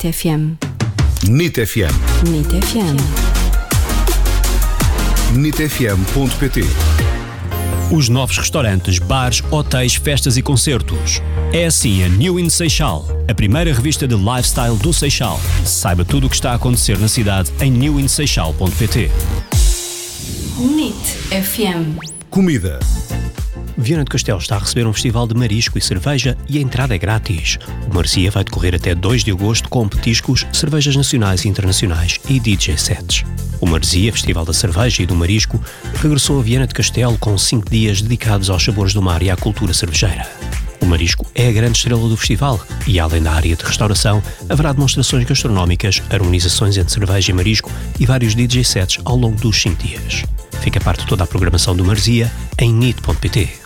NIT FM. NIT FM. NIT FM. NITfm.pt. Os novos restaurantes, bares, hotéis, festas e concertos. É assim a New in Seixal, a primeira revista de lifestyle do Seixal. Saiba tudo o que está a acontecer na cidade em newinseixal.pt. NIT FM. Comida. Viana do Castelo está a receber um festival de marisco e cerveja e a entrada é grátis. O Marzia vai decorrer até 2 de agosto com petiscos, cervejas nacionais e internacionais e DJ sets. O Marzia, Festival da Cerveja e do Marisco, regressou a Viana do Castelo com 5 dias dedicados aos sabores do mar e à cultura cervejeira. O marisco é a grande estrela do festival e, além da área de restauração, haverá demonstrações gastronómicas, harmonizações entre cerveja e marisco e vários DJ sets ao longo dos 5 dias. Fica parte de toda a programação do Marzia em nit.pt.